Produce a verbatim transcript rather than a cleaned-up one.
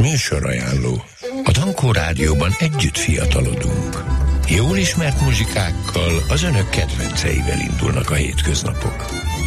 Műsorajánló. A Dankó Rádióban együtt fiatalodunk. Jól ismert muzsikákkal, az önök kedvenceivel indulnak a hétköznapok.